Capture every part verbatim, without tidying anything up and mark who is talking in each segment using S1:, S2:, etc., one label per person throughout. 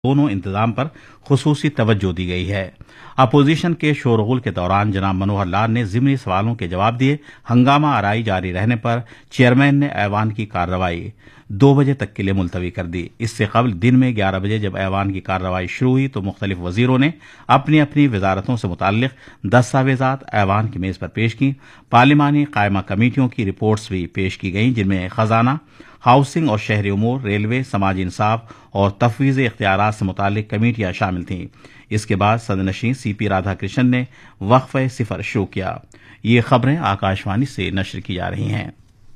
S1: दोनों इंतजाम पर खुसूसी तवज्जो दी गई है। अपोजिशन के शोरगुल के दौरान जनाब मनोहर लाल ने ज़िमनी सवालों के जवाब दिए। हंगामा आराई जारी रहने पर चेयरमैन ने ऐवान की कार्रवाई दो बजे तक के लिए मुलतवी कर दी। इससे कबल दिन में ग्यारह बजे जब ऐवान की कार्रवाई शुरू हुई तो मुख्तलिफ वजीरों ने अपनी अपनी वजारतों से मुताल्लिक दस्तावेजात ऐवान की मेज पर पेश की। पार्लिमानी कायमा कमेटियों की रिपोर्ट्स भी पेश की गईं, जिनमें खजाना, हाउसिंग और शहरी उमूर, रेलवे, समाजी इंसाफ और तफवीज़ इख्तियारात से मुताल्लिक कमेटियां शामिल थीं। इसके बाद सदनशीं सी पी राधाकृष्णन ने वक्फ़े सिफर शुरू किया। ये खबरें आकाशवाणी से नशर की जा रही हैं।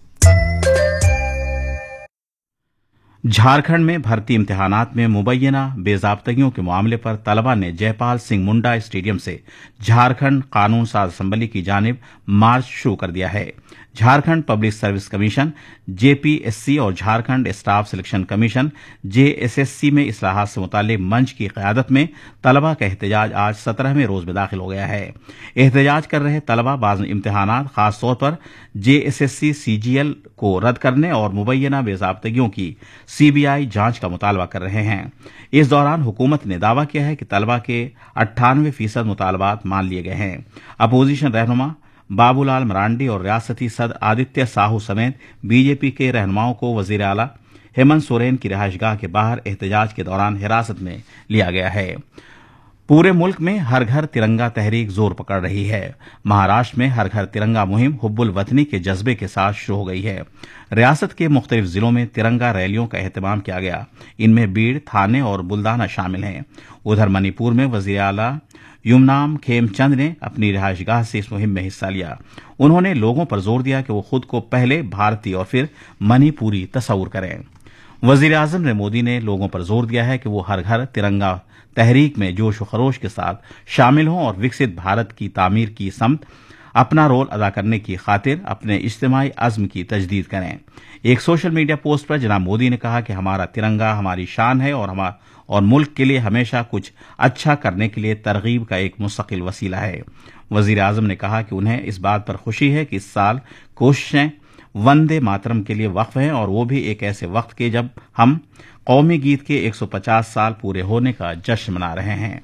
S1: झारखंड में भर्ती इम्तिहानात में मुबैना बेजाब्तगियों के मामले पर तलबा ने जयपाल सिंह मुंडा स्टेडियम से झारखंड कानून साज असम्बली की जानिब मार्च शुरू कर दिया है। Jharkhand public service commission JPSC और Jharkhand staff selection commission JSSC में इस्लाहात से मुताल्लिक मंच की क़यादत में तलबा का एहतजाज आज सत्रहवें रोज में दाखिल हो गया है। एहतजाज कर रहे तलबा बाज़ इम्तिहानात खास तौर पर जेएसएससी सीजीएल को रद्द करने और मुबैना बेजाब्तगियों की सीबीआई जांच का मुतालबा कर रहे हैं। इस दौरान हुकूमत ने दावा किया है कि तलबा के अट्ठानवे फीसद मुतालबात मान लिए गए हैं। अपोजिशन रहनुमा बाबूलाल मरांडी और रियासती सदर आदित्य साहू समेत बीजेपी के रहनुमाओं को वजीर आला हेमंत सोरेन की रिहाइशगाह के बाहर एहतजाज के दौरान हिरासत में लिया गया है। पूरे मुल्क में हर घर तिरंगा तहरीक जोर पकड़ रही है। महाराष्ट्र में हर घर तिरंगा मुहिम हुब्बुल वतनी के जज्बे के साथ शुरू हो गई है। रियासत के मुख्तलिफ जिलों में तिरंगा रैलियों का एहतमाम किया गया। इनमें बीड़, थाने और बुल्दाना शामिल हैं। उधर मणिपुर में वजीर आला युमनाम खेमचंद ने अपनी रिहाइशगाह से इस मुहिम में हिस्सा लिया। उन्होंने लोगों पर जोर दिया कि वो खुद को पहले भारतीय और फिर मणिपुरी तस्वुर करें। वजीर आजम नरेंद्र मोदी ने लोगों पर जोर दिया है कि वो हर घर तिरंगा तहरीक में जोश व खरोश के साथ शामिल हों और विकसित भारत की तामीर की समत अपना रोल अदा करने की खातिर अपने इज्तिमाई अज़्म की तजदीद करें। एक सोशल मीडिया पोस्ट पर जनाब मोदी ने कहा कि हमारा तिरंगा हमारी शान है और हमारा और मुल्क के लिए हमेशा कुछ अच्छा करने के लिए तरगीब का एक मुस्तकिल वसीला है। वजीर आजम ने कहा कि उन्हें इस बात पर खुशी है कि इस साल कोशिशें वंदे मातरम के लिए वक्फ हैं और वो भी एक ऐसे वक्त के जब हम कौमी गीत के एक सौ पचास साल पूरे होने का जश्न मना रहे हैं।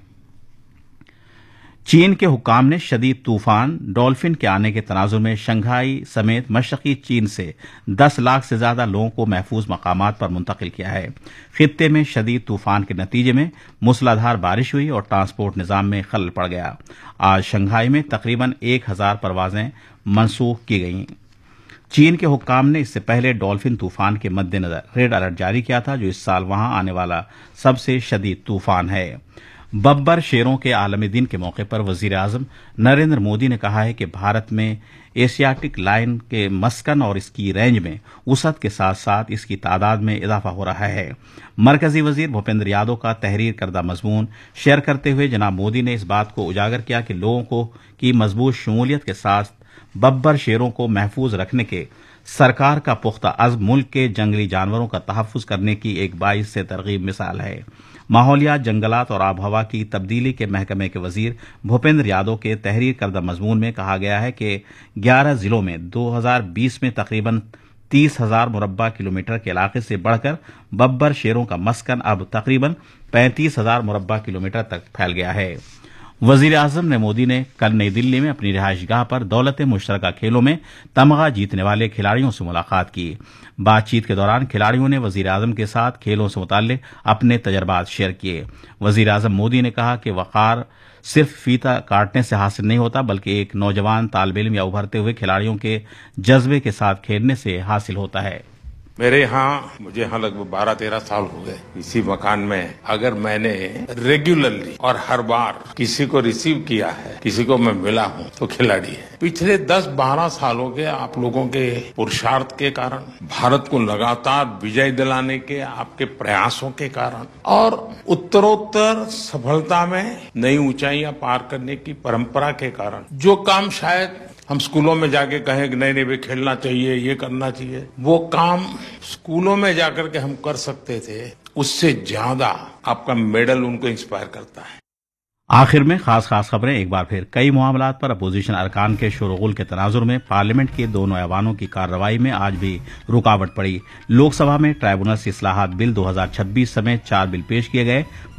S1: चीन के हुक्काम ने शदीद तूफान डॉल्फिन के आने के तनाजुर में शंघाई समेत मशरकी चीन से दस लाख से ज्यादा लोगों को महफूज मकामात पर मुंतकिल किया है। खित्ते में शदीद तूफान के नतीजे में मूसलाधार बारिश हुई और ट्रांसपोर्ट निजाम में खलल पड़ गया। आज शंघाई में तकरीबन एक हजार परवाजें मनसूख की गईं। चीन के हुक्काम ने इससे पहले डॉल्फिन तूफान के मद्देनजर रेड अलर्ट जारी किया था, जो इस साल वहां आने वाला सबसे शदीद तूफान है। बब्बर शेरों के आलमी दिन के मौके पर वजीर आजम नरेंद्र मोदी ने कहा है कि भारत में एशियाटिक लायन के मस्कन और इसकी रेंज में वसअत के साथ साथ इसकी तादाद में इजाफा हो रहा है। मरकजी वजीर भूपेंद्र यादव का तहरीर करदा मजमून शेयर करते हुए जनाब मोदी ने इस बात को उजागर किया कि लोगों को की मजबूत शमूलियत के साथ बब्बर शेरों को महफूज रखने के सरकार का पुख्ता अज़्म मुल्क के जंगली जानवरों का तहफ़्फ़ुज़ करने की एक बाइस से तरगीब मिसाल है। माहौलियात, जंगलात और आब हवा की तब्दीली के महकमे के वजीर भूपेंद्र यादव के तहरीर करदा मजमून में कहा गया है कि ग्यारह जिलों में दो हजार बीस में तकरीबन तीस हजार मुरब्बा किलोमीटर के इलाके से बढ़कर बब्बर शेरों का मस्कन अब तकरीबन पैंतीस हजार मुरब्बा किलोमीटर तक फैल गया है। वजीर आजम ने मोदी ने कल नई दिल्ली में अपनी रिहाइशगाह पर दौलत मुश्तरका खेलों में तमगा जीतने वाले खिलाड़ियों से मुलाकात की। बातचीत के दौरान खिलाड़ियों ने वजीर आजम के साथ खेलों से मुताल्लिक अपने तजर्बात शेयर किए। वजीर आजम मोदी ने कहा कि वक़ार सिर्फ फीता काटने से हासिल नहीं होता, बल्कि एक नौजवान तालिब इल्म या उभरते हुए खिलाड़ियों के जज्बे के साथ खेलने से हासिल होता है।
S2: मेरे यहाँ मुझे यहाँ लगभग बारह तेरह साल हो गए इसी मकान में। अगर मैंने रेगुलरली और हर बार किसी को रिसीव किया है, किसी को मैं मिला हूँ, तो खिलाड़ी है। पिछले दस बारह सालों के आप लोगों के पुरुषार्थ के कारण, भारत को लगातार विजय दिलाने के आपके प्रयासों के कारण और उत्तरोत्तर सफलता में नई ऊंचाइयां पार करने की परंपरा के कारण, जो काम शायद हम स्कूलों में जाके कहें कि नहीं नहीं भाई खेलना चाहिए, ये करना चाहिए, वो काम स्कूलों में जाकर के हम कर सकते थे, उससे ज्यादा आपका मेडल उनको इंस्पायर करता है।
S1: आखिर में खास खास खबरें एक बार फिर। कई मामलात पर अपोजिशन अरकान के शोरगुल के तनाजुर में पार्लियामेंट के दोनों ऐवानों की कार्रवाई में आज भी रुकावट पड़ी। लोकसभा में ट्राइब्यूनल से इस्लाहात बिल दो हज़ार छब्बीस समेत चार बिल पेश किए गए।